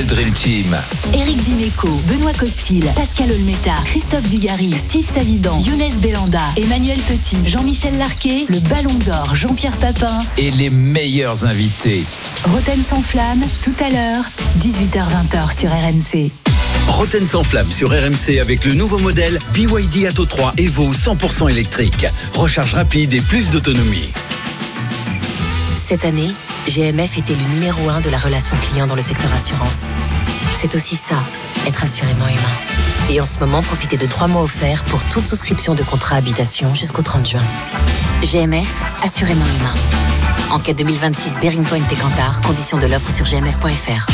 RMC Drill Team. Éric Dimeco, Benoît Costil, Pascal Olmeta, Christophe Dugarry, Steve Savidan, Younes Belanda, Emmanuel Petit, Jean-Michel Larquet, le Ballon d'Or, Jean-Pierre Papin et les meilleurs invités. Roten sans flamme, tout à l'heure, 18h-20h sur RMC. Roten sans flamme sur RMC avec le nouveau modèle BYD Atto 3 Evo 100% électrique. Recharge rapide et plus d'autonomie. Cette année, GMF était le numéro 1 de la relation client dans le secteur assurance. C'est aussi ça, être assurément humain. Et en ce moment, profitez de 3 mois offerts pour toute souscription de contrat habitation jusqu'au 30 juin. GMF, assurément humain. Enquête 2026, Bearing Point et Cantar. Conditions de l'offre sur gmf.fr.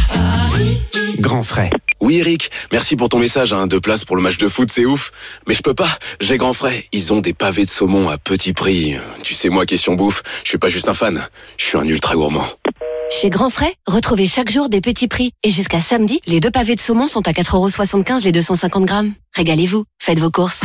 Grand frais. Oui Eric, merci pour ton message, 2 places pour le match de foot, c'est ouf. Mais je peux pas, j'ai Grand frais. Ils ont des pavés de saumon à petit prix. Tu sais moi, question bouffe, je suis pas juste un fan, je suis un ultra gourmand. Chez Grand Frais, retrouvez chaque jour des petits prix. Et jusqu'à samedi, les 2 pavés de saumon sont à 4,75€ les 250 grammes. Régalez-vous, faites vos courses.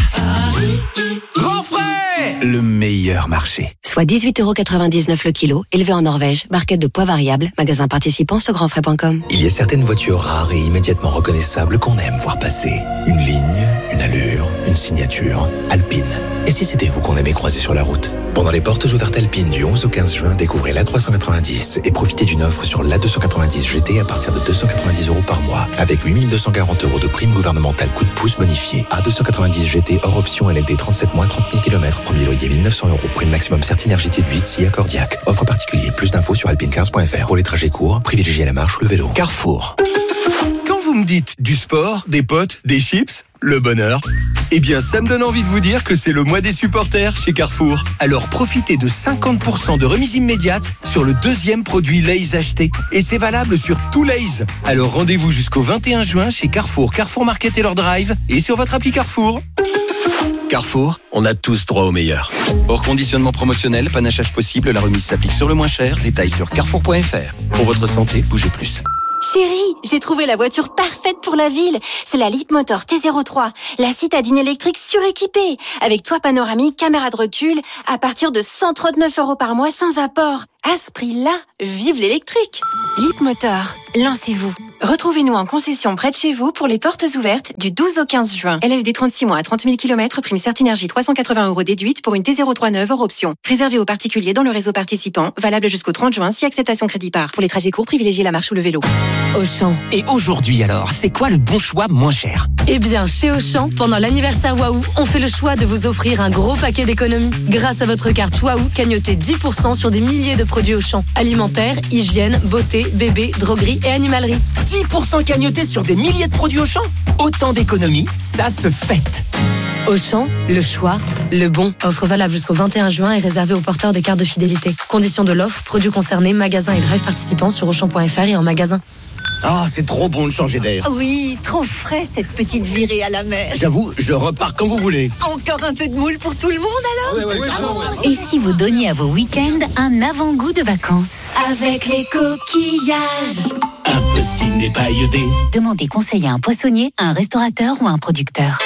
Grand Frais, le meilleur marché. Soit 18,99€ le kilo, élevé en Norvège, barquette de poids variable, magasin participant sur grandfrais.com. Il y a certaines voitures rares et immédiatement reconnaissables qu'on aime voir passer. Une ligne, une allure, une signature. Alpine. Et si c'était vous qu'on aimait croiser sur la route? Pendant les portes ouvertes Alpine du 11 au 15 juin, découvrez l'A390 et profitez d'une offre sur l'A290 GT à partir de 290€ par mois, avec 8240€ de prime gouvernementale coup de pouce bonifié. A290 GT hors option LLD 37 mois, 30 000 km, premier loyer 1900€, prime maximum Certinergie de 8, SIA Cordiac. Offre particulier, plus d'infos sur alpinecars.fr. Pour les trajets courts, privilégiez la marche ou le vélo. Carrefour. Quand vous me dites du sport, des potes, des chips, le bonheur, eh bien ça me donne envie de vous dire que c'est le mois des supporters chez Carrefour. Alors profitez de 50% de remise immédiate sur le 2e produit Lay's acheté. Et c'est valable sur tout Lay's. Alors rendez-vous jusqu'au 21 juin chez Carrefour, Carrefour Market et leur drive et sur votre appli Carrefour. Carrefour, on a tous droit au meilleur. Hors conditionnement promotionnel, panachage possible, la remise s'applique sur le moins cher. Détails sur carrefour.fr. Pour votre santé, bougez plus. Chérie, j'ai trouvé la voiture parfaite pour la ville. C'est la Leapmotor T03, la citadine électrique suréquipée, avec toit panoramique, caméra de recul, à partir de 139€ par mois sans apport. À ce prix-là, vive l'électrique. Leapmotor, lancez-vous. Retrouvez-nous en concession près de chez vous pour les portes ouvertes du 12 au 15 juin. LLD 36 mois à 30 000 km, prime Certinergie 380€ déduite pour une T03 neuve hors option. Réservé aux particuliers dans le réseau participant, valable jusqu'au 30 juin si acceptation crédit par. Pour les trajets courts, privilégiez la marche ou le vélo. Auchan. Et aujourd'hui alors, c'est quoi le bon choix moins cher? Eh bien, chez Auchan, pendant l'anniversaire Waouh, on fait le choix de vous offrir un gros paquet d'économies. Grâce à votre carte Waouh, cagnotez 10% sur des milliers de produits Auchan. Alimentaire, hygiène, beauté, bébé, droguerie et animalerie. 10% cagnotés sur des milliers de produits Auchan? Autant d'économies, ça se fête. Auchan, le choix, le bon. Offre valable jusqu'au 21 juin et réservée aux porteurs des cartes de fidélité. Conditions de l'offre, produits concernés, magasins et drive participants sur Auchan.fr et en magasin. Ah, c'est trop bon de changer d'air. Oui, trop frais cette petite virée à la mer. J'avoue, je repars quand vous voulez. Encore un peu de moule pour tout le monde alors? Et si vous donniez à vos week-ends un avant-goût de vacances? Avec les coquillages. Impossible n'est pas iodé. Demandez conseil à un poissonnier, à un restaurateur ou à un producteur.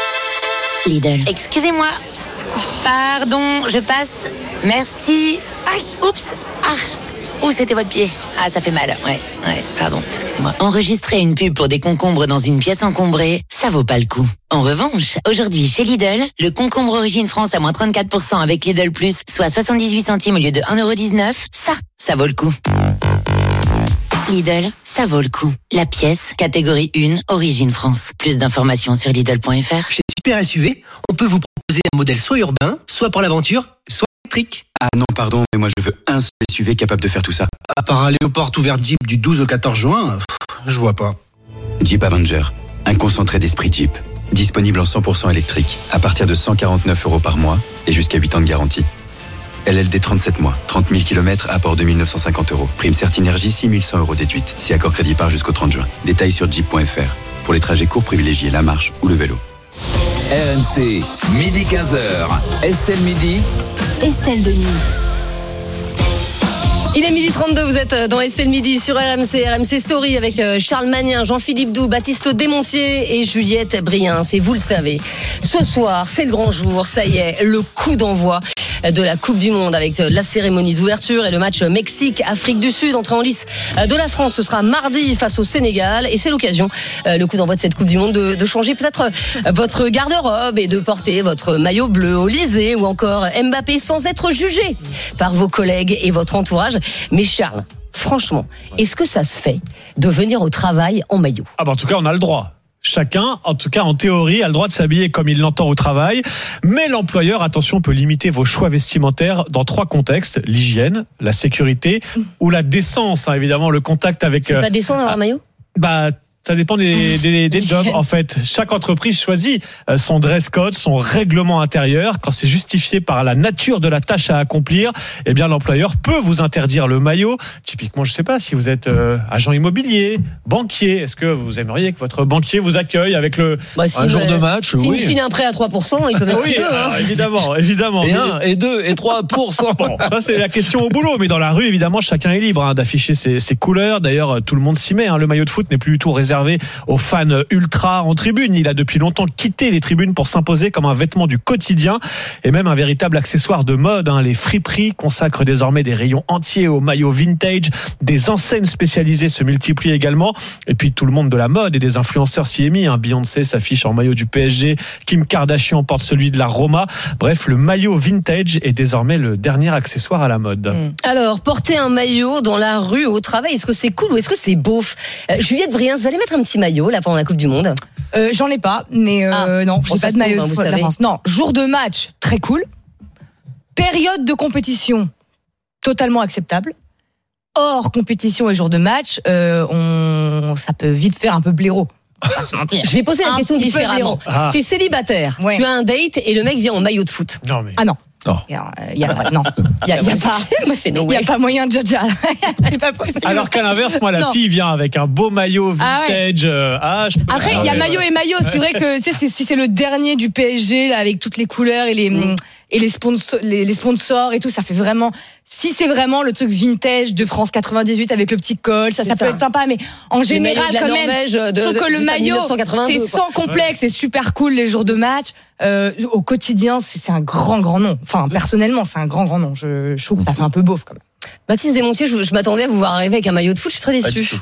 Lidl. Excusez-moi. Pardon, je passe. Merci. Aïe, oups. Ah. Oh, c'était votre pied. Ah, ça fait mal. Ouais, pardon, excusez-moi. Enregistrer une pub pour des concombres dans une pièce encombrée, ça vaut pas le coup. En revanche, aujourd'hui, chez Lidl, le concombre Origine France à moins 34% avec Lidl Plus, soit 78 centimes au lieu de 1,19€, ça vaut le coup. Lidl, ça vaut le coup. La pièce, catégorie 1, Origine France. Plus d'informations sur Lidl.fr. Chez Super SUV, on peut vous proposer un modèle soit urbain, soit pour l'aventure, soit électrique. Ah non, pardon, mais moi je veux un seul SUV capable de faire tout ça. À part aller aux portes ouvertes Jeep du 12 au 14 juin, je vois pas. Jeep Avenger, un concentré d'esprit Jeep. Disponible en 100% électrique, à partir de 149€ par mois et jusqu'à 8 ans de garantie. LLD 37 mois, 30 000 km, apport 2 950€. Prime Certinergie 6 100€ déduite, si accord crédit par jusqu'au 30 juin. Détails sur jeep.fr. Pour les trajets courts, privilégiez la marche ou le vélo. RMC, midi 15h. Estelle Midi. Estelle Denis. Il est 12h32, vous êtes dans Estelle Midi sur RMC Story avec Charles Magnin, Jean-Philippe Doux, Baptiste Desmontiers et Juliette Briens. Et vous le savez, ce soir, c'est le grand jour, ça y est, le coup d'envoi de la Coupe du Monde avec la cérémonie d'ouverture et le match Mexique-Afrique du Sud. Entrée en lice de la France, ce sera mardi face au Sénégal et c'est l'occasion, le coup d'envoi de cette Coupe du Monde, de changer peut-être votre garde-robe et de porter votre maillot bleu au Olysée ou encore Mbappé sans être jugé par vos collègues et votre entourage. Mais Charles, franchement, est-ce que ça se fait de venir au travail en maillot ? En tout cas, on a le droit. Chacun, en tout cas en théorie, a le droit de s'habiller comme il l'entend au travail. Mais l'employeur, attention, peut limiter vos choix vestimentaires dans 3 contextes. L'hygiène, la sécurité ou la décence. Évidemment, le contact avec... C'est pas décent d'avoir un maillot ? Ça dépend des jobs. En fait, chaque entreprise choisit son dress code, son règlement intérieur. Quand c'est justifié par la nature de la tâche à accomplir, eh bien l'employeur peut vous interdire le maillot. Typiquement, je sais pas, si vous êtes agent immobilier, banquier, est-ce que vous aimeriez que votre banquier vous accueille avec un jour de match? S'il me file un prêt à 3%, il peut mettre oui, évidemment. Et 1, et 2, et 3%. Bon, ça c'est la question au boulot, mais dans la rue, évidemment, chacun est libre d'afficher ses couleurs. D'ailleurs, tout le monde s'y met. Le maillot de foot n'est plus du tout réservé aux fans ultra en tribune. Il a depuis longtemps quitté les tribunes pour s'imposer comme un vêtement du quotidien et même un véritable accessoire de mode. Les friperies consacrent désormais des rayons entiers aux maillots vintage. Des enseignes spécialisées se multiplient également. Et puis tout le monde de la mode et des influenceurs s'y est mis. Beyoncé s'affiche en maillot du PSG. Kim Kardashian porte celui de la Roma. Bref, le maillot vintage est désormais le dernier accessoire à la mode. Alors, porter un maillot dans la rue, au travail, est-ce que c'est cool ou est-ce que c'est beauf ? Juliette Vriens, vous allez mettre un petit maillot là pendant la Coupe du Monde ? J'en ai pas, mais non, j'ai pas de maillot de la France. Non, jour de match, très cool. Période de compétition, totalement acceptable. Hors compétition et jour de match, ça peut vite faire un peu blaireau. Pas se mentir. Je vais poser la question différemment. T'es célibataire, tu as un date et le mec vient en maillot de foot. Non mais. Ah non. Il y a pas moyen de jaja. C'est pas possible. Alors qu'à l'inverse, moi, la fille vient avec un beau maillot vintage. Après, il y a maillot et maillot. C'est vrai que si c'est le dernier du PSG là, avec toutes les couleurs et les sponsors et tout, ça fait vraiment. Si c'est vraiment le truc vintage de France 98 avec le petit col, ça peut être sympa. Mais en général, quand même, je trouve que le maillot, c'est sans complexe, c'est super cool les jours de match. Au quotidien, c'est un grand nom. Enfin, personnellement, c'est un grand nom. Je trouve que ça fait un peu beauf quand même. Baptiste Desmontiers, je m'attendais à vous voir arriver avec un maillot de foot, je suis très déçu.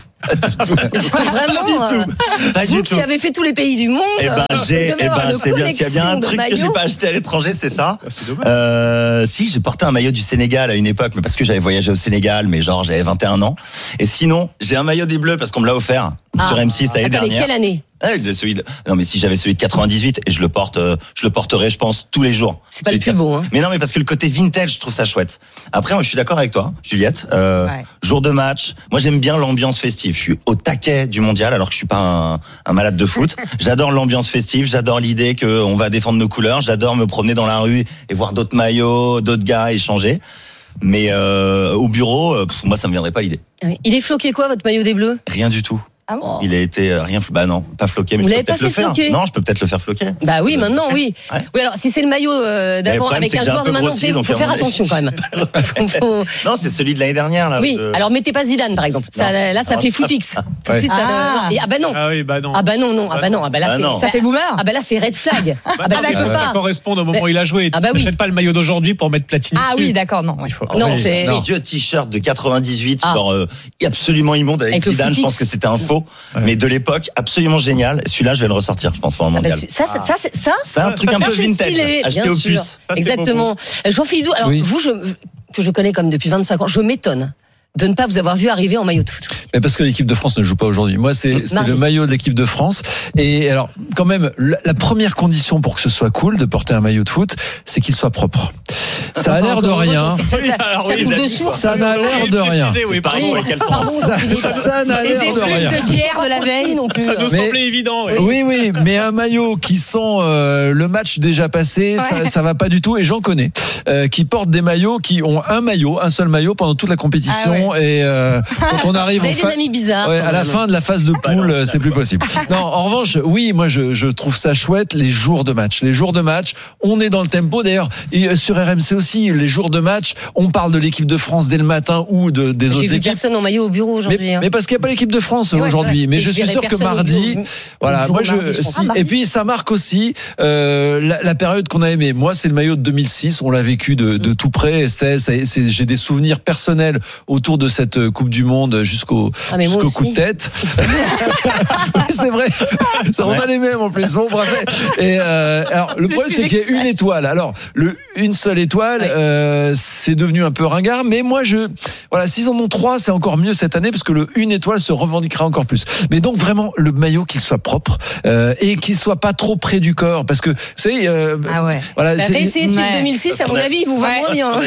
Vraiment, vous qui avez fait tous les pays du monde. C'est bien. S'il y a bien un truc que j'ai pas acheté à l'étranger, c'est ça. C'est dommage. Si, j'ai porté un maillot du Sénégal à une époque, mais parce que j'avais voyagé au Sénégal, mais genre j'avais 21 ans. Et sinon, j'ai un maillot des Bleus parce qu'on me l'a offert sur M6 l'année dernière. Quelle année? Non mais si j'avais celui de 98 et je le porterai, je pense, tous les jours. C'est pas le plus beau, Mais non, mais parce que le côté vintage, je trouve ça chouette. Après, moi, je suis d'accord avec toi, Juliette. Jour de match, moi j'aime bien l'ambiance festive. Je suis au taquet du mondial, alors que je suis pas un malade de foot. J'adore l'ambiance festive, j'adore l'idée qu'on va défendre nos couleurs, j'adore me promener dans la rue et voir d'autres maillots, d'autres gars échanger. Mais au bureau, moi, ça me viendrait pas l'idée. Il est floqué quoi, votre maillot des Bleus? Rien du tout. Ah bon? Il a été rien. Bah non, pas floqué. Mais vous je l'avez peux peut-être pas fait le faire. floquer? Non, je peux peut-être le faire floquer. Bah oui, maintenant oui. Ouais. Oui, alors si c'est le maillot d'avant avec un joueur de maintenant, il faut faire attention quand même. Non, c'est celui de l'année dernière là. Oui. Alors mettez pas Zidane par exemple. Ça, là, ça fait footix. Tout de suite, ça. Ah bah non. Ah oui, bah non. Ah bah non. Ah bah non. Ah bah là, ça fait boomer. Ah bah là, c'est red flag. Ah bah ça correspond au moment où il a joué. Ah bah oui. N'achète pas le maillot d'aujourd'hui pour mettre Platini. Ah oui, d'accord, non. Non, c'est vieux t-shirt de 98, genre absolument immonde avec Zidane. Je pense que c'était un faux, mais de l'époque absolument génial. Celui-là, je vais le ressortir, je pense, pour le mondial. C'est un truc un peu vintage, acheté au puce. Exactement. Jean-Philippe Doux, alors vous, que je connais comme depuis 25 ans, je m'étonne de ne pas vous avoir vu arriver en maillot de foot. Mais parce que l'équipe de France ne joue pas aujourd'hui. Moi, c'est le maillot de l'équipe de France. Et alors, quand même, la première condition pour que ce soit cool de porter un maillot de foot, c'est qu'il soit propre. Ça a l'air de rien. Ça n'a l'air de rien. Ça n'a l'air de rien. De bière de la veille non plus. Ça nous semblait évident. Oui, mais un maillot qui sent le match déjà passé, ça va pas du tout. Et j'en connais qui portent des maillots qui ont un seul maillot pendant toute la compétition bon et quand on arrive Vous avez des amis bizarres. à la fin de la phase de poule, c'est plus possible. Non, en revanche, oui, moi je trouve ça chouette les jours de match. Les jours de match, on est dans le tempo. D'ailleurs, sur RMC aussi, les jours de match, on parle de l'équipe de France dès le matin ou des autres équipes. J'ai vu personne en maillot au bureau aujourd'hui. Mais parce qu'il n'y a pas l'équipe de France aujourd'hui. Mais je suis sûr que mardi, et puis ça marque aussi la période qu'on a aimée. Moi, c'est le maillot de 2006. On l'a vécu de tout près. J'ai des souvenirs personnels autour de cette Coupe du Monde jusqu'au coup de tête. C'est vrai. Ça, on a les mêmes en plus. Bon, bref. Et alors, le problème, c'est qu'il y a une étoile. Alors, une seule étoile, c'est devenu un peu ringard. Mais moi, s'ils en ont 3, c'est encore mieux cette année parce que une étoile se revendiquera encore plus. Mais donc, vraiment, le maillot qu'il soit propre et qu'il soit pas trop près du corps, parce que vous savez, voilà. Essayez celui de 2006, à mon avis, il vous va moins bien.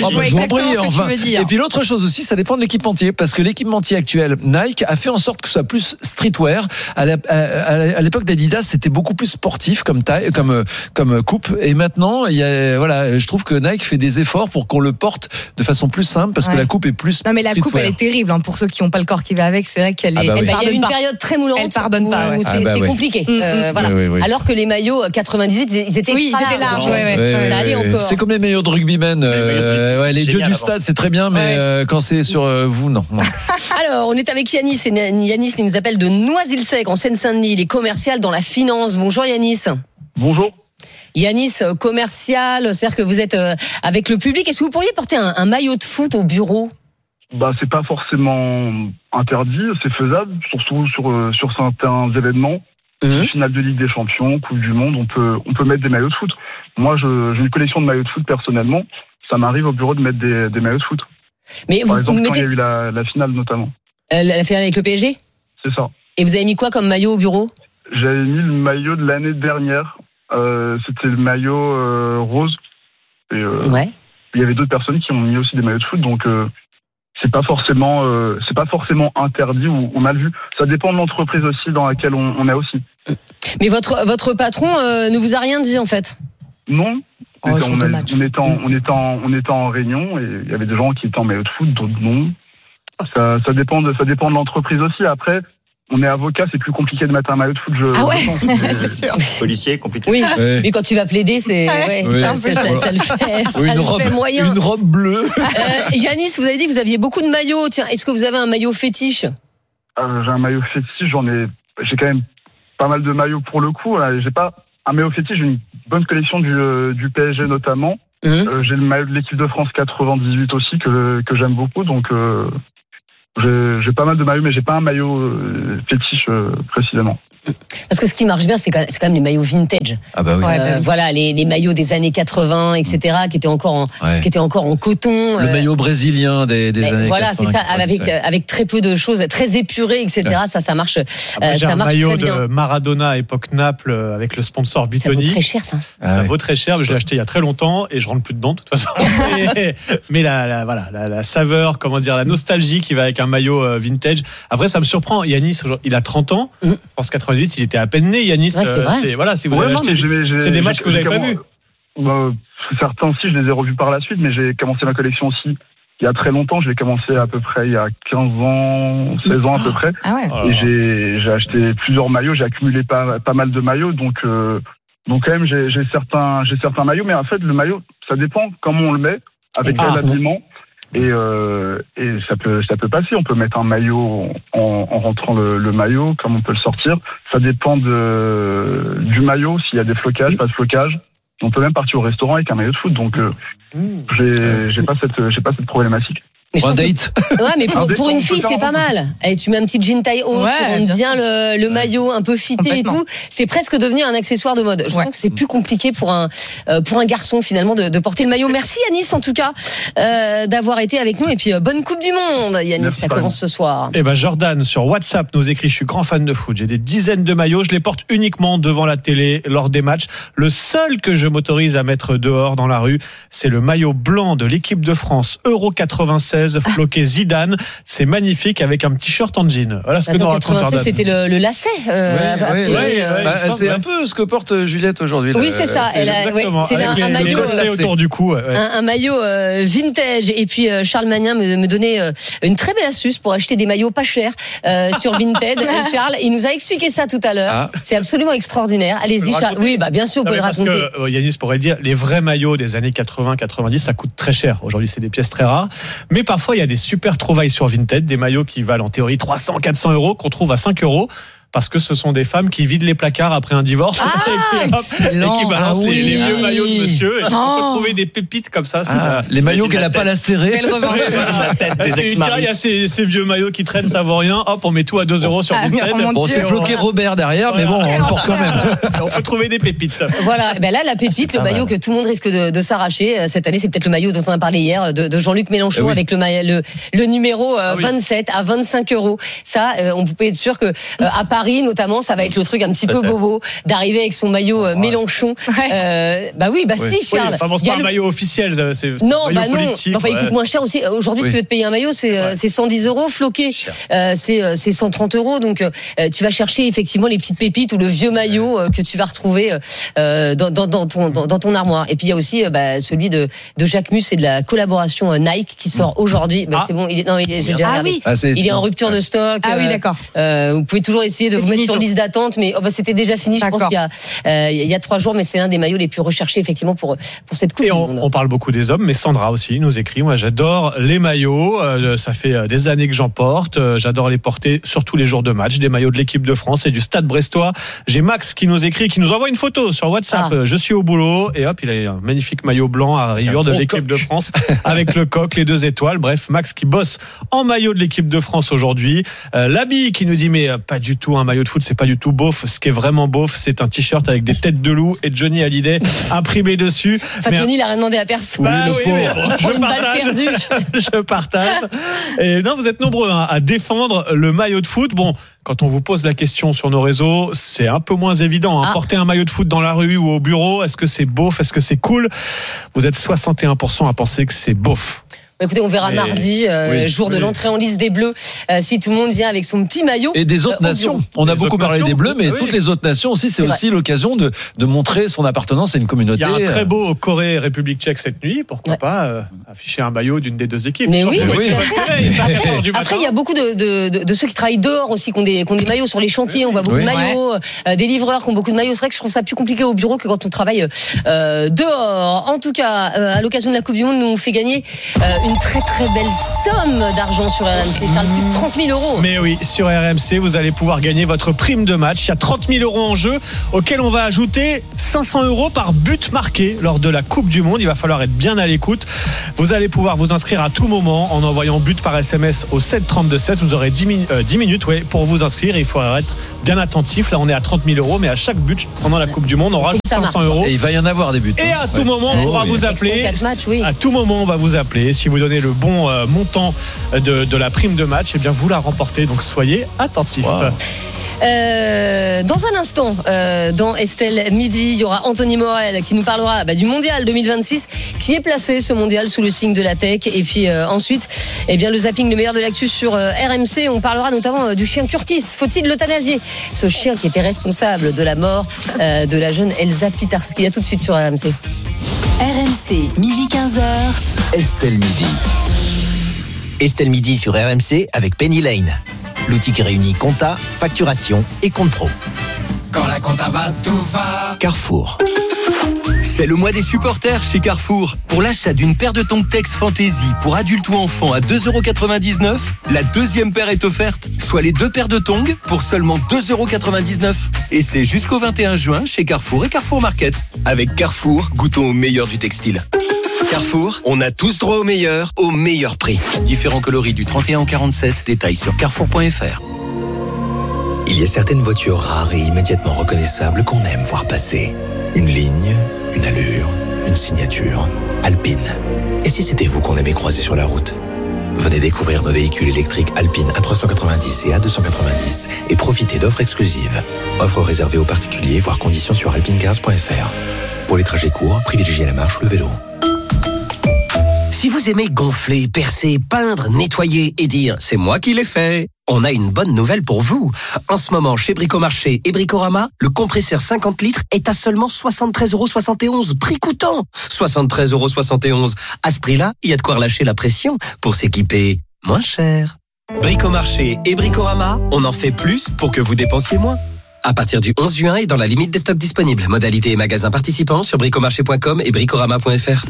Et puis l'autre chose aussi, ça dépend de l'équipementier, parce que l'équipementier actuel, Nike, a fait en sorte que ce soit plus streetwear. À l'époque d'Adidas, c'était beaucoup plus sportif comme taille, comme coupe. Et maintenant, je trouve que Nike fait des efforts pour qu'on le porte de façon plus simple, parce que la coupe est plus. Non, mais streetwear. la coupe, elle est terrible. Pour ceux qui n'ont pas le corps qui va avec, c'est vrai qu'elle est. Il y a une période très moulante. Elle pardonne pas. C'est compliqué. Voilà. Oui. Alors que les maillots 98, ils étaient larges. Ça allait encore. C'est comme les maillots de rugbymen. Les dieux du stade, c'est très bien, mais quand c'est sur vous, non. Alors, on est avec Yanis. Et Yanis, il nous appelle de Noisy-le-Sec, en Seine-Saint-Denis. Il est commercial dans la finance. Bonjour Yanis. Bonjour. Yanis, commercial, c'est-à-dire que vous êtes avec le public. Est-ce que vous pourriez porter un maillot de foot au bureau ? C'est pas forcément interdit, c'est faisable, surtout sur certains événements. Finale de Ligue des Champions, Coupe du Monde, on peut mettre des maillots de foot. Moi, j'ai une collection de maillots de foot personnellement. Ça m'arrive au bureau de mettre des maillots de foot. Mais par exemple, quand il y a eu la finale notamment. La finale avec le PSG ? C'est ça. Et vous avez mis quoi comme maillot au bureau ? J'avais mis le maillot de l'année dernière. C'était le maillot rose. Et il y avait d'autres personnes qui ont mis aussi des maillots de foot, donc c'est pas forcément interdit ou mal vu. Ça dépend de l'entreprise aussi dans laquelle on est aussi. Mais votre patron ne vous a rien dit en fait ? Non. On était en réunion et il y avait des gens qui étaient en maillot de foot, d'autres non. Ça dépend de l'entreprise aussi. Après, on est avocat, c'est plus compliqué de mettre un maillot de foot. C'est sûr. Policier, compliqué. Oui, mais quand tu vas plaider, ça le fait moyen. Une robe bleue. Yanis, vous avez dit que vous aviez beaucoup de maillots. Tiens, est-ce que vous avez un maillot fétiche ? J'ai un maillot fétiche, j'ai quand même pas mal de maillots pour le coup. J'ai pas un maillot fétiche, j'ai une bonne collection du PSG notamment. J'ai le maillot de l'équipe de France 98 aussi que j'aime beaucoup, donc j'ai pas mal de maillots, mais j'ai pas un maillot fétiche précisément. Parce que ce qui marche bien, c'est quand même les maillots vintage. Ah bah oui. Voilà, les maillots des années 80, etc., qui étaient encore en coton. Le maillot brésilien des années 80. Voilà, c'est ça, avec très peu de choses, très épurées, etc. Ça marche. J'ai un maillot de bien. Maradona époque Naples avec le sponsor Buitoni. Ça vaut très cher, ça. Ça vaut très cher, mais je l'ai acheté il y a très longtemps et je rentre plus dedans de toute façon. mais la saveur, la nostalgie qui va avec un maillot vintage. Après, ça me surprend. Yanis, il a 30 ans. France 98, il était à peine né, Yanis. Ouais, c'est vrai. Si vous avez acheté, c'est des matchs que vous n'avez pas vus. Certains aussi, je les ai revus par la suite, mais j'ai commencé ma collection aussi il y a très longtemps. Je l'ai commencé à peu près il y a 15 ans, 16 ans à peu près. Et j'ai acheté plusieurs maillots, j'ai accumulé pas mal de maillots, donc quand même j'ai certains maillots, mais en fait le maillot, ça dépend comment on le met, avec quel habillement. Et ça peut passer. On peut mettre un maillot en rentrant le maillot, comme on peut le sortir. Ça dépend du maillot, s'il y a des flocages, pas de flocage. On peut même partir au restaurant avec un maillot de foot. Donc j'ai pas cette problématique. Un date. Ouais, mais pour une fille, c'est pas mal. Et tu mets un petit jean taille haute, tu montes bien le maillot, un peu fité et tout. C'est presque devenu un accessoire de mode. Je trouve que c'est plus compliqué pour un garçon, finalement, de porter le maillot. Merci, Yanis, en tout cas, d'avoir été avec nous. Et puis, bonne Coupe du Monde, Yanis. Merci, ça commence ce soir. Jordan, sur WhatsApp, nous écrit: je suis grand fan de foot. J'ai des dizaines de maillots. Je les porte uniquement devant la télé lors des matchs. Le seul que je m'autorise à mettre dehors dans la rue, c'est le maillot blanc de l'équipe de France Euro 96. 96 floqué Zidane. C'est magnifique avec un petit shirt en jean. Voilà ce que nous raconte Jordan. C'était le lacet. C'est un peu ce que porte Juliette aujourd'hui. Oui, c'est ça. C'est un maillot autour du cou. Un maillot vintage. Et puis Charles Magnin me donnait une très belle astuce pour acheter des maillots pas chers sur Vinted. Charles, il nous a expliqué ça tout à l'heure. C'est absolument extraordinaire. Allez-y, Charles. Oui, bien sûr, vous pouvez le raconter. Parce que Yanis pourrait le dire, les vrais maillots des années 80-90, ça coûte très cher. Aujourd'hui, c'est des pièces très rares. Mais parfois, il y a des super trouvailles sur Vinted, des maillots qui valent en théorie 300-400 euros, qu'on trouve à 5 euros. Parce que ce sont des femmes qui vident les placards après un divorce et qui balancent les vieux maillots de monsieur. Et on peut trouver des pépites comme ça. Les maillots qu'elle n'a pas lacérés. Il y a ces vieux maillots qui traînent, ça vaut rien. Hop, on met tout à 2 euros sur Vinted. Bon, c'est floqué Robert derrière, mais bon, on le porte quand même. On peut trouver des pépites. Voilà, là, la pépite, le maillot que tout le monde risque de s'arracher cette année, c'est peut-être le maillot dont on a parlé hier de Jean-Luc Mélenchon avec le numéro 27 à 25 euros. Ça, on peut être sûr que à Paris notamment, ça va être le truc un petit peu bobo d'arriver avec son maillot Mélenchon. Si, Charles. C'est pas un maillot officiel, c'est non, un maillot politique. Enfin, il coûte moins cher aussi. Aujourd'hui, tu veux te payer un maillot, c'est 110 euros floqué. C'est 130 euros. Donc, tu vas chercher effectivement les petites pépites ou le vieux maillot que tu vas retrouver dans ton armoire. Et puis, il y a aussi celui de Jacques Mus et de la collaboration Nike qui sort aujourd'hui. C'est bon, il est en rupture de stock. Ah oui, d'accord. Vous pouvez toujours essayer de vous mettre sur liste d'attente, mais c'était déjà fini. Je pense qu'il y a 3 jours, mais c'est l'un des maillots les plus recherchés effectivement pour cette Coupe du Monde. On parle beaucoup des hommes, mais Sandra aussi nous écrit. Moi, j'adore les maillots. Ça fait des années que j'en porte. J'adore les porter sur tous les jours de match. Des maillots de l'équipe de France et du Stade Brestois. J'ai Max qui nous écrit, qui nous envoie une photo sur WhatsApp. Je suis au boulot et hop, il a un magnifique maillot blanc à rayures de l'équipe de France avec le coq, les 2 étoiles. Bref, Max qui bosse en maillot de l'équipe de France aujourd'hui. L'habit qui nous dit mais pas du tout un maillot de foot, c'est pas du tout beauf. Ce qui est vraiment beauf, c'est un t-shirt avec des têtes de loup et Johnny Hallyday imprimé dessus. Enfin, Johnny, il a rien demandé à personne. Je partage. Et non, vous êtes nombreux à défendre le maillot de foot. Bon, quand on vous pose la question sur nos réseaux, c'est un peu moins évident. Porter un maillot de foot dans la rue ou au bureau, est-ce que c'est beauf? Est-ce que c'est cool? Vous êtes 61% à penser que c'est beauf. Écoutez, on verra mardi, jour de l'entrée en liste des Bleus, si tout le monde vient avec son petit maillot. Et des autres nations. On a beaucoup parlé des Bleus, mais toutes les autres nations aussi, c'est aussi l'occasion de montrer son appartenance à une communauté. Il y a un très beau Corée-République tchèque cette nuit. Pourquoi pas afficher un maillot d'une des 2 équipes? Mais Après, il y a beaucoup de ceux qui travaillent dehors aussi, qui ont des maillots sur les chantiers. On voit beaucoup de maillots, des livreurs qui ont beaucoup de maillots. C'est vrai que je trouve ça plus compliqué au bureau que quand on travaille dehors. En tout cas, à l'occasion de la Coupe du Monde, nous on fait gagner une très très belle somme d'argent sur RMC, plus de 30 000 euros. Mais oui, sur RMC, vous allez pouvoir gagner votre prime de match. Il y a 30 000 euros en jeu, auquel on va ajouter 500 euros par but marqué lors de la Coupe du Monde. Il va falloir être bien à l'écoute. Vous allez pouvoir vous inscrire à tout moment en envoyant but par SMS au 7 32 16. Vous aurez 10 minutes pour vous inscrire. Et il faudra être bien attentif. Là, on est à 30 000 euros, mais à chaque but pendant la Coupe du Monde, on rajoute 500 euros. Et il va y en avoir des buts. Et à tout moment, on pourra vous appeler. À tout moment, on va vous appeler. Si vous donnez le bon montant de la prime de match, eh bien vous la remportez, donc soyez attentifs. Dans un instant, dans Estelle Midi, il y aura Anthony Morel qui nous parlera du Mondial 2026, qui est placé ce Mondial sous le signe de la tech. Et puis ensuite, le zapping, le meilleur de l'actu sur RMC. On parlera notamment du chien Curtis. Faut-il l'euthanasier? Ce chien qui était responsable de la mort de la jeune Elsa Pitarski. À tout de suite sur RMC. RMC, midi 15h. Estelle Midi. Estelle Midi sur RMC avec Penny Lane. L'outil qui réunit compta, facturation et compte pro. Quand la compta va, tout va. Carrefour. C'est le mois des supporters chez Carrefour. Pour l'achat d'une paire de tongs Tex Fantasy pour adultes ou enfants à 2,99 €, la deuxième paire est offerte, soit les 2 paires de tongs pour seulement 2,99 €. Et c'est jusqu'au 21 juin chez Carrefour et Carrefour Market. Avec Carrefour, goûtons au meilleur du textile. Carrefour, on a tous droit au meilleur prix. Différents coloris du 31 au 47, détails sur carrefour.fr. Il y a certaines voitures rares et immédiatement reconnaissables qu'on aime voir passer. Une ligne, une allure, une signature. Alpine. Et si c'était vous qu'on aimait croiser sur la route? Venez découvrir nos véhicules électriques Alpine A390 et A290 et profitez d'offres exclusives. Offres réservées aux particuliers, voire conditions sur alpinecars.fr. Pour les trajets courts, privilégiez la marche ou le vélo. Si vous aimez gonfler, percer, peindre, nettoyer et dire « c'est moi qui l'ai fait », on a une bonne nouvelle pour vous. En ce moment, chez Bricomarché et Bricorama, le compresseur 50 litres est à seulement 73,71 €, prix coûtant. 73,71 €. À ce prix-là, il y a de quoi relâcher la pression pour s'équiper moins cher. Bricomarché et Bricorama, on en fait plus pour que vous dépensiez moins. À partir du 11 juin et dans la limite des stocks disponibles. Modalités et magasins participants sur bricomarché.com et bricorama.fr.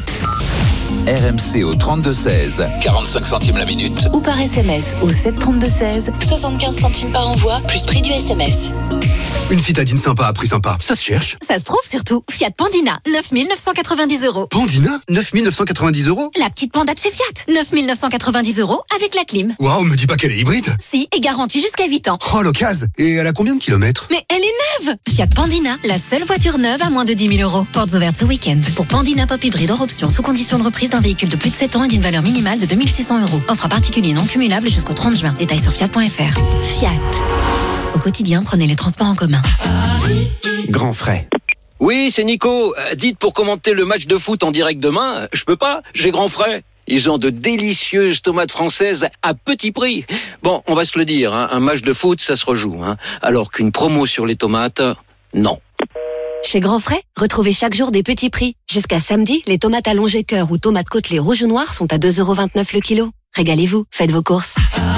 RMC au 32-16, 45 centimes la minute. Ou par SMS au 732-16, 75 centimes par envoi, plus prix du SMS. Une citadine sympa à prix sympa, ça se cherche. Ça se trouve surtout. Fiat Pandina, 9 990 €. Pandina, 9 990 €. La petite Panda de chez Fiat, 9 990 € avec la clim. Waouh, me dis pas qu'elle est hybride. Si, et garantie jusqu'à 8 ans. Oh, l'occasion. Et elle a combien de kilomètres? Mais elle est neuve. Fiat Pandina, la seule voiture neuve à moins de 10 000 €. Portes ouvertes ce week-end. Pour Pandina Pop Hybride hors option, sous condition de reprise d'un véhicule de plus de 7 ans et d'une valeur minimale de 2 600 €. Offre à particulier non cumulable jusqu'au 30 juin. Détails sur fiat.fr. Fiat. Au quotidien, prenez les transports en commun. Grand frais. Oui, c'est Nico. Dites pour commenter le match de foot en direct demain, je peux pas, j'ai grand frais. Ils ont de délicieuses tomates françaises à petit prix. Bon, on va se le dire, un match de foot, ça se rejoue. Alors qu'une promo sur les tomates, non. Chez Grand Frais, retrouvez chaque jour des petits prix. Jusqu'à samedi, les tomates allongées cœur ou tomates côtelées rouges ou noires sont à 2,29 € le kilo. Régalez-vous, faites vos courses.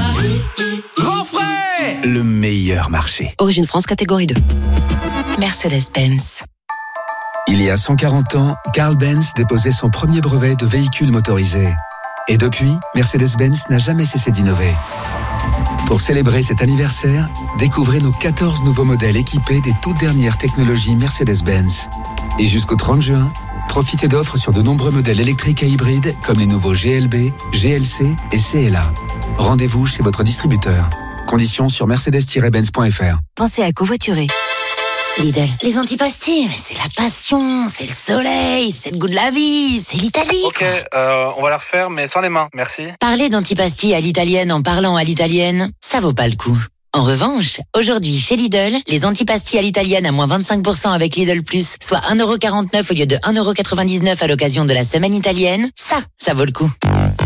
Grand frais, le meilleur marché. Origine France, catégorie 2. Mercedes-Benz. Il y a 140 ans, Carl Benz déposait son premier brevet de véhicule motorisé. Et depuis, Mercedes-Benz n'a jamais cessé d'innover. Pour célébrer cet anniversaire, découvrez nos 14 nouveaux modèles équipés des toutes dernières technologies Mercedes-Benz. Et jusqu'au 30 juin, profitez d'offres sur de nombreux modèles électriques et hybrides comme les nouveaux GLB, GLC et CLA. Rendez-vous chez votre distributeur. Conditions sur mercedes-benz.fr. Pensez à covoiturer. Lidl, les antipastilles, c'est la passion, c'est le soleil, c'est le goût de la vie, c'est l'Italie. Ok, on va la refaire, mais sans les mains, merci. Parler d'antipastilles à l'italienne en parlant à l'italienne, ça vaut pas le coup. En revanche, aujourd'hui chez Lidl, les antipastilles à l'italienne à moins 25% avec Lidl Plus, soit 1,49 € au lieu de 1,99 € à l'occasion de la semaine italienne, ça vaut le coup.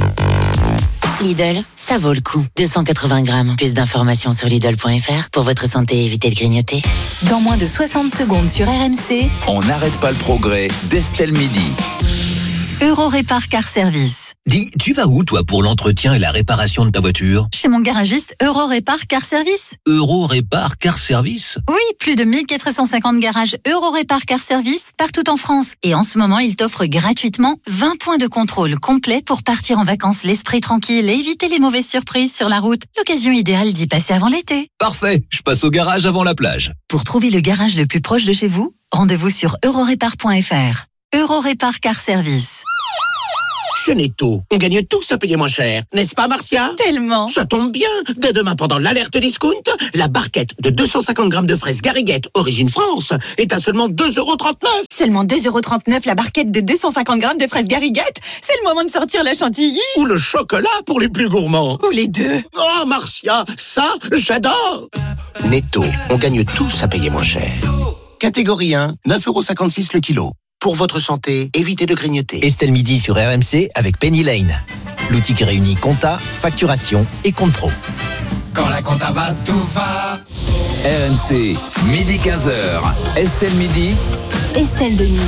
Lidl, ça vaut le coup. 280 grammes. Plus d'informations sur Lidl.fr. Pour votre santé, évitez de grignoter. Dans moins de 60 secondes sur RMC, On n'arrête pas le progrès d'Estelle Midi. Eurorépar Car Service. Dis, tu vas où toi pour l'entretien et la réparation de ta voiture? Chez mon garagiste Eurorépar Car Service. Eurorépar Car Service? Oui, plus de 1450 garages Eurorépar Car Service partout en France. Et en ce moment, il t'offre gratuitement 20 points de contrôle complet pour partir en vacances l'esprit tranquille et éviter les mauvaises surprises sur la route. L'occasion idéale d'y passer avant l'été. Parfait, je passe au garage avant la plage. Pour trouver le garage le plus proche de chez vous, rendez-vous sur eurorépar.fr. Eurorépar Car Service. Chez Netto, on gagne tous à payer moins cher. N'est-ce pas, Marcia? Tellement. Ça tombe bien. Dès demain, pendant l'alerte discount, la barquette de 250 grammes de fraises Garriguette, origine France, est à seulement 2,39 €. Seulement 2,39 € la barquette de 250 grammes de fraises Garriguette. C'est le moment de sortir la chantilly. Ou le chocolat pour les plus gourmands. Ou les deux. Oh, Marcia, ça, j'adore. Netto, on gagne tous à payer moins cher. Catégorie 1, 9,56 € le kilo. Pour votre santé, évitez de grignoter. Estelle Midi sur RMC avec Penny Lane. L'outil qui réunit compta, facturation et compte pro. Quand la compta va, tout va. RMC, midi 15h. Estelle Midi. Estelle Denis.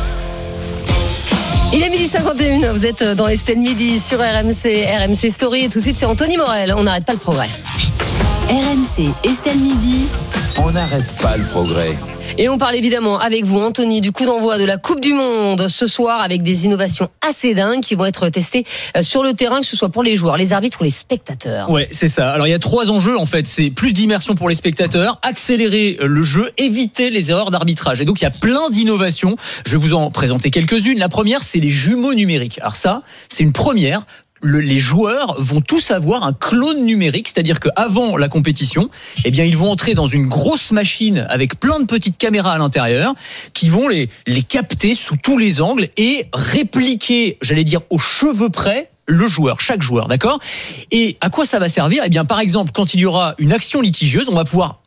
Il est 12h51, vous êtes dans Estelle Midi sur RMC, RMC Story et tout de suite c'est Anthony Morel, on n'arrête pas le progrès. RMC, Estelle Midi. On n'arrête pas le progrès. Et on parle évidemment avec vous, Anthony, du coup d'envoi de la Coupe du Monde ce soir avec des innovations assez dingues qui vont être testées sur le terrain, que ce soit pour les joueurs, les arbitres ou les spectateurs. Ouais, c'est ça. Alors il y a 3 enjeux en fait. C'est plus d'immersion pour les spectateurs, accélérer le jeu, éviter les erreurs d'arbitrage. Et donc il y a plein d'innovations. Je vais vous en présenter quelques-unes. La première, c'est les jumeaux numériques. Alors ça, c'est une première. Les joueurs vont tous avoir un clone numérique, c'est-à-dire qu'avant la compétition, eh bien, ils vont entrer dans une grosse machine avec plein de petites caméras à l'intérieur qui vont les capter sous tous les angles et répliquer, j'allais dire, aux cheveux près, le joueur, chaque joueur, d'accord ? Et à quoi ça va servir ? Eh bien, par exemple, quand il y aura une action litigieuse, on va pouvoir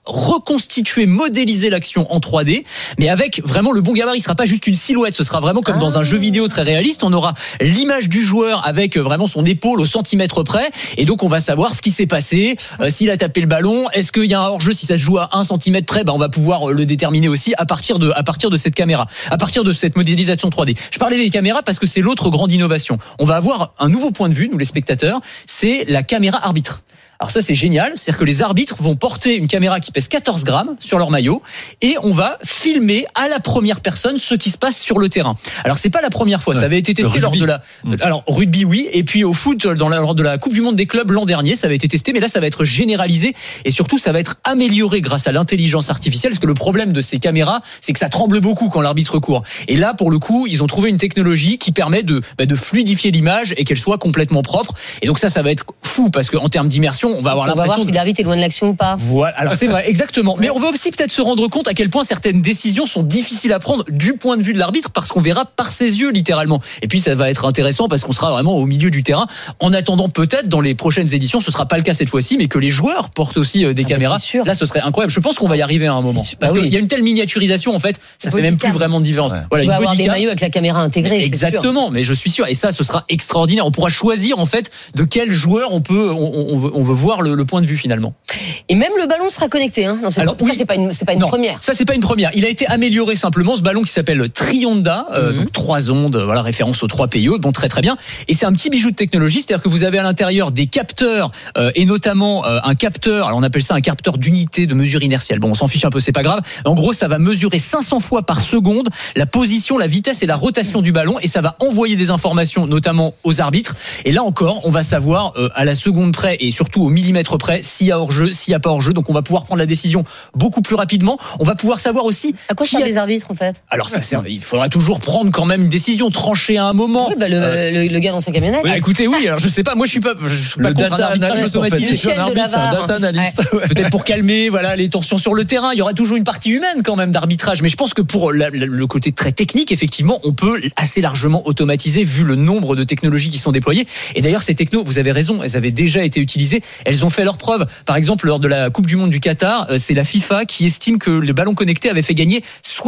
reconstituer, modéliser l'action en 3D, mais avec vraiment le bon gabarit. Ce sera pas juste une silhouette, ce sera vraiment comme dans un jeu vidéo très réaliste. On aura l'image du joueur avec vraiment son épaule au centimètre près, et donc on va savoir ce qui s'est passé, s'il a tapé le ballon, est-ce qu'il y a un hors-jeu, si ça se joue à 1 centimètre près, on va pouvoir le déterminer aussi à partir de cette caméra, à partir de cette modélisation 3D. Je parlais des caméras parce que c'est l'autre grande innovation. On va avoir un nouveau point de vue, nous les spectateurs, c'est la caméra arbitre. Alors ça c'est génial, c'est-à-dire que les arbitres vont porter une caméra qui pèse 14 grammes sur leur maillot et on va filmer à la première personne ce qui se passe sur le terrain. Alors c'est pas la première fois, ça avait été testé lors de la... Alors rugby oui, et puis au foot, lors de la Coupe du Monde des clubs l'an dernier, ça avait été testé, mais là ça va être généralisé et surtout ça va être amélioré grâce à l'intelligence artificielle, parce que le problème de ces caméras, c'est que ça tremble beaucoup quand l'arbitre court. Et là pour le coup, ils ont trouvé une technologie qui permet de fluidifier l'image et qu'elle soit complètement propre. Et donc ça va être fou, parce qu'en termes d'immersion, on va voir si l'arbitre est loin de l'action ou pas. Voilà, alors c'est vrai, exactement. Mais on va aussi peut-être se rendre compte à quel point certaines décisions sont difficiles à prendre du point de vue de l'arbitre, parce qu'on verra par ses yeux littéralement. Et puis ça va être intéressant parce qu'on sera vraiment au milieu du terrain. En attendant, peut-être dans les prochaines éditions, ce sera pas le cas cette fois-ci, mais que les joueurs portent aussi des caméras. Là, ce serait incroyable. Je pense qu'on va y arriver à un moment, parce qu'il y a une telle miniaturisation en fait, ça fait même plus vraiment de différence. Voilà, tu vas avoir des maillots avec la caméra intégrée. Exactement, mais je suis sûr. Et ça, ce sera extraordinaire. On pourra choisir en fait de quel joueur on veut voir le point de vue finalement. Et même le ballon sera connecté. Alors, ça, c'est pas une première. Ça, c'est pas une première. Il a été amélioré simplement, ce ballon qui s'appelle Trionda, donc 3 ondes, voilà, référence aux 3 PIE. Bon, très très bien. Et c'est un petit bijou de technologie, c'est-à-dire que vous avez à l'intérieur des capteurs, et notamment un capteur, alors on appelle ça un capteur d'unité de mesure inertielle. Bon, on s'en fiche un peu, c'est pas grave. En gros, ça va mesurer 500 fois par seconde la position, la vitesse et la rotation du ballon, et ça va envoyer des informations, notamment aux arbitres. Et là encore, on va savoir à la seconde près et surtout au millimètre près s'il y a hors-jeu, s'il n'y a pas hors-jeu. Donc on va pouvoir prendre la décision beaucoup plus rapidement. On va pouvoir savoir aussi à quoi servent les arbitres en fait. Alors ça sert, il faudra toujours prendre quand même une décision, trancher à un moment. Oui, le gars dans sa camionnette. Bah, écoutez, oui. Alors je sais pas, moi je suis pas contre un arbitrage automatisé. C'est un data analyste. Peut-être pour calmer les tensions sur le terrain. Il y aura toujours une partie humaine quand même d'arbitrage, mais je pense que pour le côté très technique, effectivement, on peut assez largement automatiser vu le nombre de technologies qui sont déployées. Et d'ailleurs ces technos, vous avez raison, elles avaient déjà été utilisées, elles ont fait leurs preuves. Par exemple, lors de la Coupe du Monde du Qatar, c'est la FIFA qui estime que les ballons connectés avaient fait gagner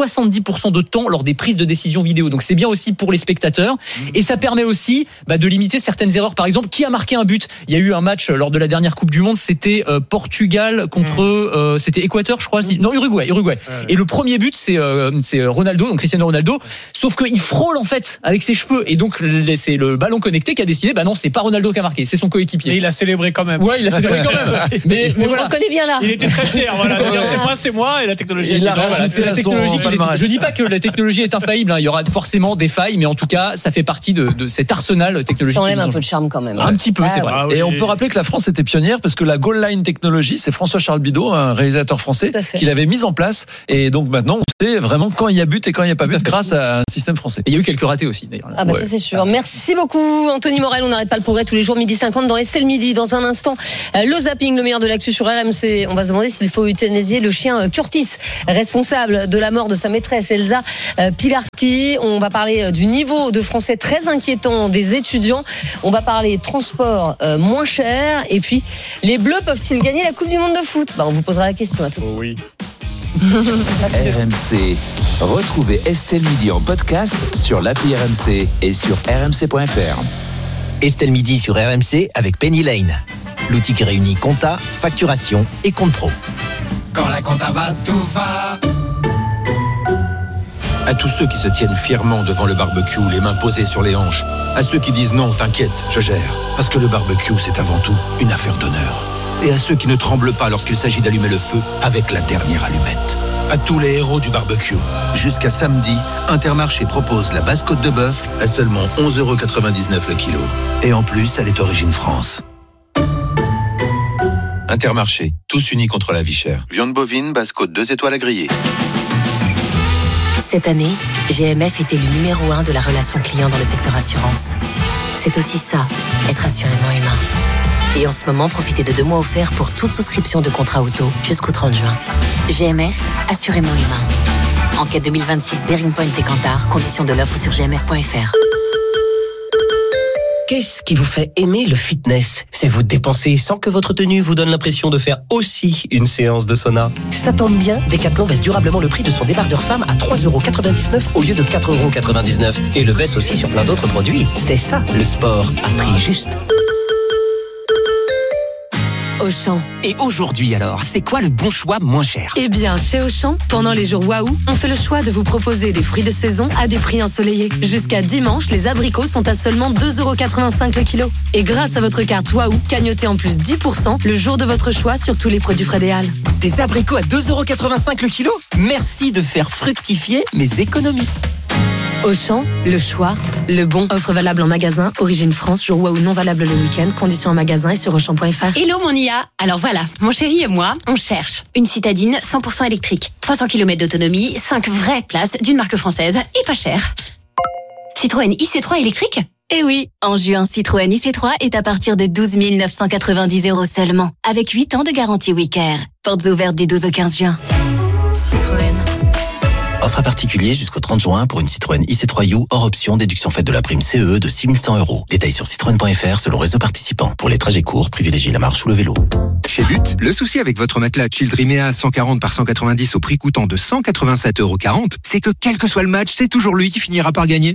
70% de temps lors des prises de décision vidéo. Donc c'est bien aussi pour les spectateurs, et ça permet aussi de limiter certaines erreurs. Par exemple, qui a marqué un but? Il y a eu un match lors de la dernière Coupe du Monde, c'était Portugal contre c'était Équateur, je crois. Non, Uruguay. Et le premier but, c'est Ronaldo, donc Cristiano Ronaldo. Sauf qu'il frôle en fait avec ses cheveux, et donc c'est le ballon connecté qui a décidé. Non, c'est pas Ronaldo qui a marqué, c'est son coéquipier. Et il a célébré quand même. Ouais, il a célébré quand même. Mais voilà. On le connaît bien là. Il était très fier. Voilà. C'est moi et la technologie. C'est la technologie qui décide. Je dis pas que la technologie est infaillible. Il y aura forcément des failles, mais en tout cas, ça fait partie de cet arsenal technologique. Ça enlève un peu de charme quand même. Un petit peu, c'est vrai. Et on peut rappeler que la France était pionnière parce que la Goal Line Technology, c'est François-Charles Bidot, un réalisateur français, qui l'avait mise en place. Et donc maintenant, on sait vraiment quand il y a but et quand il n'y a pas but grâce à un système français. Et il y a eu quelques ratés aussi d'ailleurs. Ça c'est sûr. Merci beaucoup Anthony Morel. On n'arrête pas le progrès tous les jours, 12h50 dans Estelle Midi. Dans un instant, le zapping, le meilleur de l'actu sur RMC. On va se demander s'il faut euthanasier le chien Curtis, responsable de la mort de sa maîtresse Elsa Pilarski. On va parler du niveau de français très inquiétant des étudiants. On va parler transport moins cher. Et puis, les Bleus peuvent-ils gagner la Coupe du Monde de foot? On vous posera la question à tout. Oui. RMC. Retrouvez Estelle Midi en podcast sur l'appli RMC et sur rmc.fr. Estelle Midi sur RMC avec Penny Lane. L'outil qui réunit compta, facturation et compte pro. Quand la compta va, tout va. À tous ceux qui se tiennent fièrement devant le barbecue, les mains posées sur les hanches. À ceux qui disent non, t'inquiète, je gère. Parce que le barbecue, c'est avant tout une affaire d'honneur. Et à ceux qui ne tremblent pas lorsqu'il s'agit d'allumer le feu avec la dernière allumette. À tous les héros du barbecue. Jusqu'à samedi, Intermarché propose la basse côte de bœuf à seulement 11,99€ le kilo. Et en plus, elle est origine France. Intermarché, tous unis contre la vie chère. Viande bovine, basse côte 2 étoiles à griller. Cette année, GMF est élu numéro 1 de la relation client dans le secteur assurance. C'est aussi ça, être assurément humain. Et en ce moment, profitez de 2 mois offerts pour toute souscription de contrat auto jusqu'au 30 juin. GMF, assurément humain. Enquête 2026, Bearing Point et Kantar, conditions de l'offre sur gmf.fr. Qu'est-ce qui vous fait aimer le fitness? C'est vous dépenser sans que votre tenue vous donne l'impression de faire aussi une séance de sauna. Ça tombe bien, Decathlon baisse durablement le prix de son débardeur femme à 3,99€ au lieu de 4,99€. Et le baisse aussi sur plein d'autres produits. C'est ça, le sport à prix juste. Auchan. Et aujourd'hui alors, c'est quoi le bon choix moins cher? Eh bien, chez Auchan, pendant les jours Waouh, on fait le choix de vous proposer des fruits de saison à des prix ensoleillés. Jusqu'à dimanche, les abricots sont à seulement 2,85€ le kilo. Et grâce à votre carte Waouh, cagnotez en plus 10% le jour de votre choix sur tous les produits Fred et Al. Des abricots à 2,85€ le kilo? Merci de faire fructifier mes économies. Auchan, le choix, le bon. Offre valable en magasin, origine France, jour Waouh non valable le week-end. Conditions en magasin et sur Auchan.fr. Hello mon IA. Alors voilà, mon chéri et moi, on cherche une citadine 100% électrique, 300 km d'autonomie, 5 vraies places d'une marque française et pas cher. Citroën IC3 électrique? Eh oui, en juin, Citroën IC3 est à partir de 12 990€ seulement, avec 8 ans de garantie Wicare. Portes ouvertes du 12 au 15 juin. Citroën. Offre à particulier jusqu'au 30 juin pour une Citroën IC3U hors option, déduction faite de la prime CE de 6 100€. Détails sur citroën.fr selon réseau participant. Pour les trajets courts, privilégiez la marche ou le vélo. Chez But, le souci avec votre matelas Childrimea 140 par 190 au prix coûtant de 187,40€, c'est que quel que soit le match, c'est toujours lui qui finira par gagner.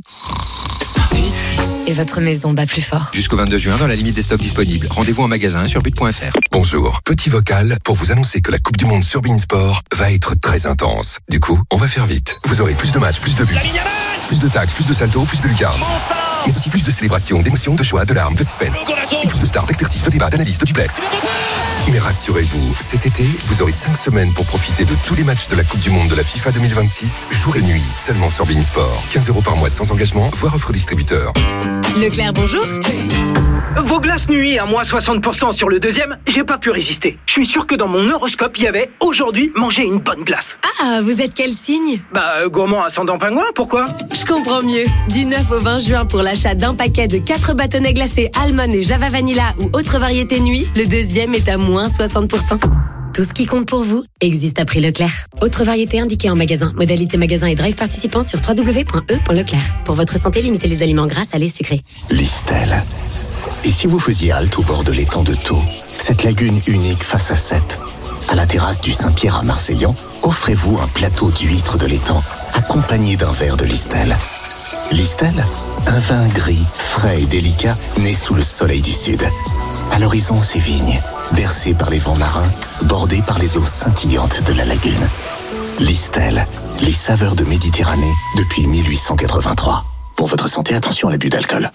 Et votre maison bat plus fort. Jusqu'au 22 juin, dans la limite des stocks disponibles. Rendez-vous en magasin sur but.fr. Bonjour, petit vocal pour vous annoncer que la Coupe du Monde sur beIN Sport va être très intense. Du coup, on va faire vite. Vous aurez plus de matchs, plus de buts, plus de tacles, plus de saltos, plus de lucarnes. Mais aussi plus de célébrations, d'émotions, de joie, de larmes, de suspense. Et plus de stars, d'expertise, de débats, d'analyse, de duplex. Mais rassurez-vous, cet été, vous aurez 5 semaines pour profiter de tous les matchs de la Coupe du Monde de la FIFA 2026, jour et nuit, seulement sur beIN Sport. 15€ par mois sans engagement, voire offre distributeur. Leclerc, bonjour. Vos glaces nuit à moins 60% sur le deuxième, j'ai pas pu résister. Je suis sûr que dans mon horoscope, il y avait aujourd'hui manger une bonne glace. Ah, vous êtes quel signe? Gourmand ascendant pingouin, pourquoi? Je comprends mieux. Du 9 au 20 juin pour l'achat d'un paquet de 4 bâtonnets glacés Almond et Java Vanilla ou autre variété nuit, le deuxième est à moins 60%. Tout ce qui compte pour vous existe à prix Leclerc. Autre variété indiquée en magasin. Modalité magasin et drive participant sur www.e.leclerc. Pour votre santé, limitez les aliments gras, salés, sucrés. Listel. Et si vous faisiez halte au bord de l'étang de Thau, cette lagune unique face à Sète, à la terrasse du Saint-Pierre à Marseillan, offrez-vous un plateau d'huîtres de l'étang, accompagné d'un verre de Listel. Listel, un vin gris, frais et délicat, né sous le soleil du sud. À l'horizon, ses vignes, bercées par les vents marins, bordées par les eaux scintillantes de la lagune. Listel, les saveurs de Méditerranée depuis 1883. Pour votre santé, attention à l'abus d'alcool.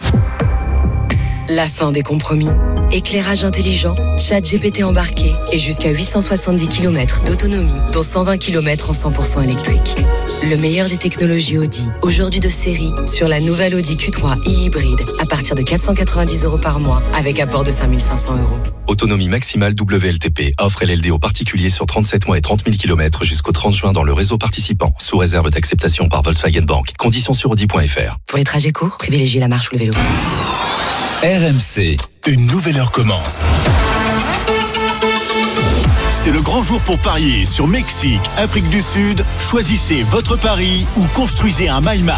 La fin des compromis. Éclairage intelligent, ChatGPT embarqué et jusqu'à 870 km d'autonomie, dont 120 km en 100% électrique. Le meilleur des technologies Audi, aujourd'hui de série, sur la nouvelle Audi Q3 e-hybride, à partir de 490€ par mois, avec apport de 5 500€. Autonomie maximale WLTP. Offre LLD aux particuliers sur 37 mois et 30 000 km jusqu'au 30 juin dans le réseau participant, sous réserve d'acceptation par Volkswagen Bank. Conditions sur Audi.fr. Pour les trajets courts, privilégiez la marche ou le vélo. RMC, une nouvelle heure commence. C'est le grand jour pour parier sur Mexique, Afrique du Sud. Choisissez votre pari ou construisez un My Match.